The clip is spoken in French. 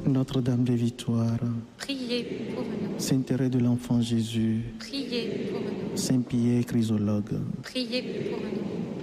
Notre-Dame des Victoires, priez pour nous. Saint-Thérèse de l'Enfant Jésus, Priez pour nous. Saint Pierre Chrysologue, Priez pour nous.